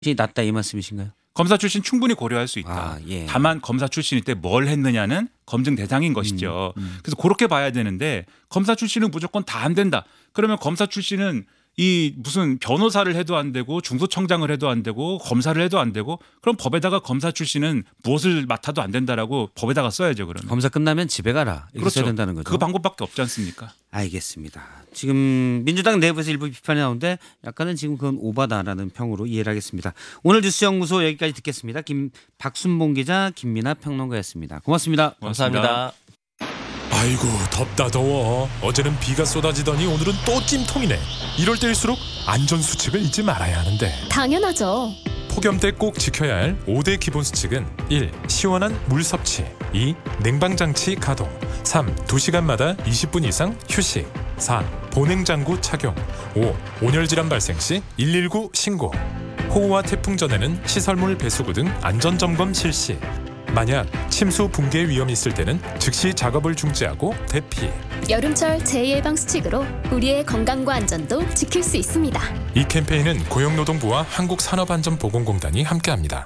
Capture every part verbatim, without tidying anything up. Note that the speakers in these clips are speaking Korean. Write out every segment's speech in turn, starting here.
낫다 이 말씀이신가요? 검사 출신 충분히 고려할 수 있다. 아, 예. 다만 검사 출신일 때 뭘 했느냐는 검증 대상인 것이죠. 음, 음. 그래서 그렇게 봐야 되는데 검사 출신은 무조건 다 안 된다. 그러면 검사 출신은 이 무슨 변호사를 해도 안 되고 중소청장을 해도 안 되고 검사를 해도 안 되고 그럼 법에다가 검사 출신은 무엇을 맡아도 안 된다라고 법에다가 써야죠. 그러면. 검사 끝나면 집에 가라 이렇게 그렇죠. 써야 된다는 거죠. 그 방법밖에 없지 않습니까? 알겠습니다. 지금 민주당 내부에서 일부 비판이 나오는데 약간은 지금 그건 오바다라는 평으로 이해를 하겠습니다. 오늘 뉴스연구소 여기까지 듣겠습니다. 김 박순봉 기자, 김민아 평론가였습니다. 고맙습니다. 고맙습니다. 감사합니다. 아이고 덥다 더워. 어제는 비가 쏟아지더니 오늘은 또 찜통이네. 이럴 때일수록 안전수칙을 잊지 말아야 하는데. 당연하죠. 폭염 때 꼭 지켜야 할 오 대 기본 수칙은 일. 시원한 물 섭취, 이. 냉방장치 가동, 삼. 두 시간마다 이십 분 이상 휴식, 사. 보냉장구 착용, 오. 온열질환 발생 시 일일구 신고. 호우와 태풍 전에는 시설물 배수구 등 안전점검 실시. 만약 침수 붕괴 위험이 있을 때는 즉시 작업을 중지하고 대피. 여름철 재예방 수칙으로 우리의 건강과 안전도 지킬 수 있습니다. 이 캠페인은 고용노동부와 한국산업안전보건공단이 함께합니다.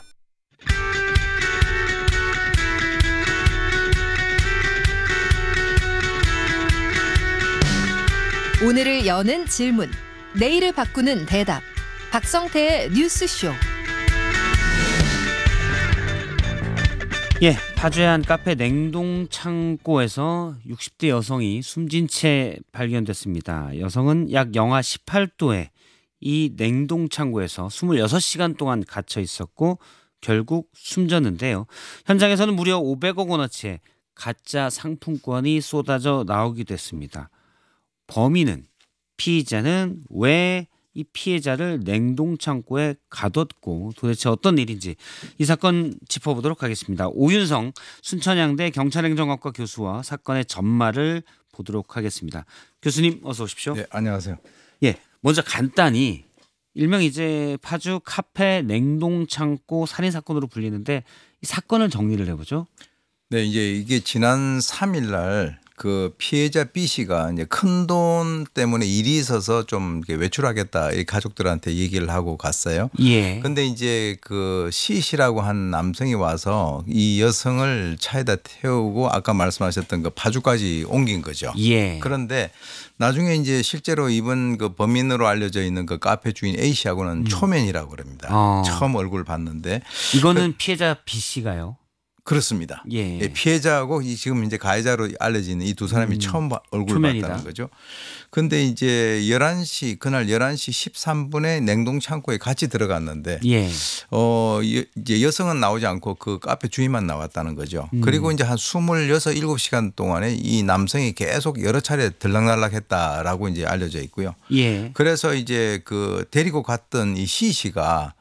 오늘을 여는 질문, 내일을 바꾸는 대답. 박성태의 뉴스쇼. 예, 파주의 한 카페 냉동 창고에서 육십 대 여성이 숨진 채 발견됐습니다. 여성은 약 영하 십팔 도에 이 냉동 창고에서 이십육 시간 동안 갇혀 있었고 결국 숨졌는데요. 현장에서는 무려 오백억 원어치의 가짜 상품권이 쏟아져 나오기도 했습니다. 범인은, 피의자는 왜 이 피해자를 냉동 창고에 가뒀고 도대체 어떤 일인지 이 사건 짚어보도록 하겠습니다. 오윤성 순천향대 경찰행정학과 교수와 사건의 전말을 보도록 하겠습니다. 교수님 어서 오십시오. 네, 안녕하세요. 예, 먼저 간단히 일명 이제 파주 카페 냉동 창고 살인 사건으로 불리는데 이 사건을 정리를 해보죠. 네, 이제 이게 지난 삼 일 날 그 피해자 B 씨가 이제 큰 돈 때문에 일이 있어서 좀 이렇게 외출하겠다 이 가족들한테 얘기를 하고 갔어요. 예. 근데 이제 그 C 씨라고 한 남성이 와서 이 여성을 차에다 태우고 아까 말씀하셨던 그 파주까지 옮긴 거죠. 예. 그런데 나중에 이제 실제로 이번 그 범인으로 알려져 있는 그 카페 주인 A 씨하고는 음. 초면이라고 그럽니다. 어. 처음 얼굴 봤는데 이거는 그, 피해자 B 씨가요? 그렇습니다. 예. 예, 피해자하고 지금 이제 가해자로 알려지는 이 두 사람이 음, 처음 얼굴 초면이다. 봤다는 거죠. 그런데 이제 열한 시 그날 열한 시 십삼 분에 냉동 창고에 같이 들어갔는데 예. 어 이제 여성은 나오지 않고 그 카페 주인만 나왔다는 거죠. 음. 그리고 이제 한 이십육, 일곱 시간 동안에 이 남성이 계속 여러 차례 들락날락했다라고 이제 알려져 있고요. 예. 그래서 이제 그 데리고 갔던 이 C 씨가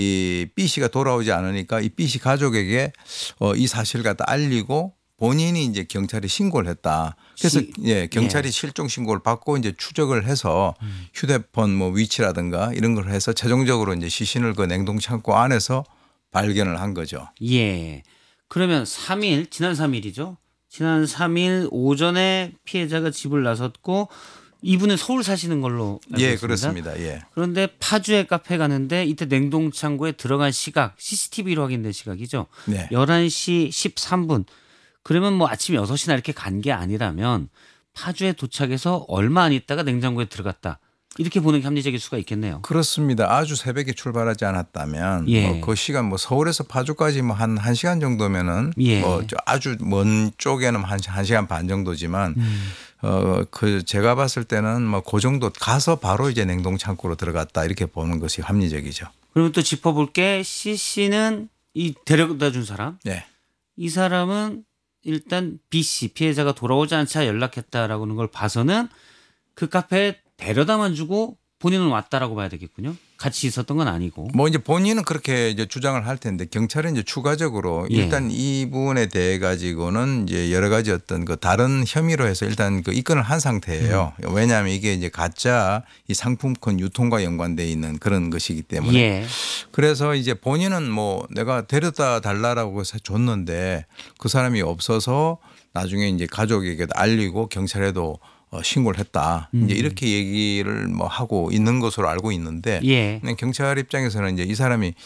이 B 씨가 돌아오지 않으니까 이 B 씨 가족에게 어, 이 사실을 갖다 알리고 본인이 이제 경찰에 신고를 했다. 그래서 시, 예, 경찰이 예. 실종 신고를 받고 이제 추적을 해서 음. 휴대폰 뭐 위치라든가 이런 걸 해서 최종적으로 이제 시신을 그 냉동 창고 안에서 발견을 한 거죠. 예. 그러면 삼 일 지난 삼 일이죠. 지난 삼 일 오전에 피해자가 집을 나섰고 이분은 서울 사시는 걸로 알고 예, 있습니다. 그렇습니다. 예. 그런데 파주에 카페 가는데 이때 냉동 창고에 들어간 시각 씨씨티비로 확인된 시각이죠. 네. 열한 시 십삼 분. 그러면 뭐 아침 여섯 시나 이렇게 간 게 아니라면 파주에 도착해서 얼마 안 있다가 냉장고에 들어갔다. 이렇게 보는 게 합리적일 수가 있겠네요. 그렇습니다. 아주 새벽에 출발하지 않았다면 예. 뭐 그 시간 뭐 서울에서 파주까지 뭐 한 한 시간 정도면은 예. 뭐 아주 먼 쪽에는 한, 한 시간 반 정도지만 음. 어, 그 제가 봤을 때는 뭐 그 정도 가서 바로 이제 냉동 창고로 들어갔다 이렇게 보는 것이 합리적이죠. 그러면 또 짚어볼 게 C 씨는 이 데려다 준 사람. 네. 이 사람은 일단 B 씨 피해자가 돌아오지 않자 연락했다라고 하는 걸 봐서는 그 카페에 데려다만 주고 본인은 왔다라고 봐야 되겠군요. 같이 있었던 건 아니고. 뭐 이제 본인은 그렇게 이제 주장을 할 텐데 경찰은 이제 추가적으로 예. 일단 이 부분에 대해 가지고는 이제 여러 가지 어떤 그 다른 혐의로 해서 일단 그 입건을 한 상태예요. 음. 왜냐하면 이게 이제 가짜 이 상품권 유통과 연관돼 있는 그런 것이기 때문에. 예. 그래서 이제 본인은 뭐 내가 데려다 달라라고 해서 줬는데 그 사람이 없어서 나중에 이제 가족에게 알리고 경찰에도 어, 신고를 했다. 음. 이제 이렇게 얘기를 뭐 하고 있는 것으로 알고 있는데 예. 그냥 경찰 입장에서는 이제 이 사람이